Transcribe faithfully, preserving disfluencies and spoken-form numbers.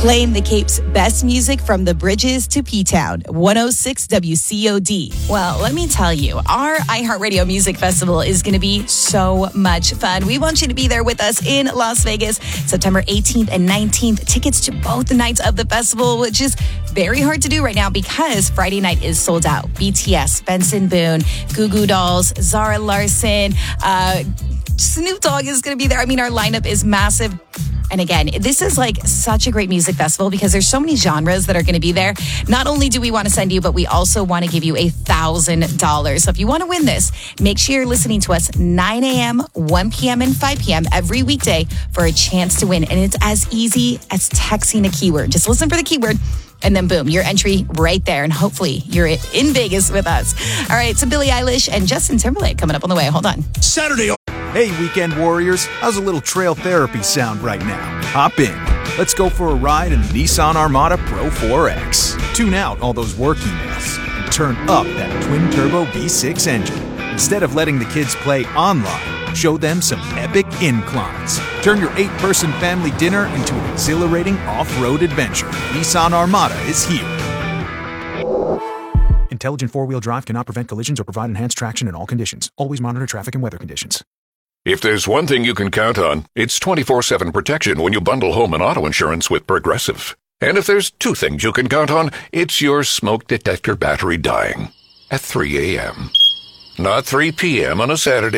Playing the Cape's best music from the bridges to P-Town, one oh six W C O D. Well, let me tell you, our iHeartRadio Music Festival is going to be so much fun. We want you to be there with us in Las Vegas, September eighteenth and nineteenth. Tickets to both the nights of the festival, which is very hard to do right now because Friday night is sold out. B T S, Benson Boone, Goo Goo Dolls, Zara Larsson, uh, Snoop Dogg is going to be there. I mean, our lineup is massive. And again, this is like such a great music festival because there's so many genres that are going to be there. Not only do we want to send you, but we also want to give you a thousand dollars. So if you want to win this, make sure you're listening to us nine a.m., one p.m., and five p.m. every weekday for a chance to win. And it's as easy as texting a keyword. Just listen for the keyword. And then boom, your entry right there. And hopefully you're in Vegas with us. All right, so Billie Eilish and Justin Timberlake coming up on the way. Hold on. Saturday. Hey, weekend warriors. How's a little trail therapy sound right now? Hop in. Let's go for a ride in the Nissan Armada Pro four X. Tune out all those work emails and turn up that twin-turbo V six engine. Instead of letting the kids play online, show them some epic inclines. Turn your eight-person family dinner into an exhilarating off-road adventure. Nissan Armada is here. Intelligent four-wheel drive cannot prevent collisions or provide enhanced traction in all conditions. Always monitor traffic and weather conditions. If there's one thing you can count on, it's twenty-four seven protection when you bundle home and auto insurance with Progressive. And if there's two things you can count on, it's your smoke detector battery dying at three a.m. Not three p.m. on a Saturday.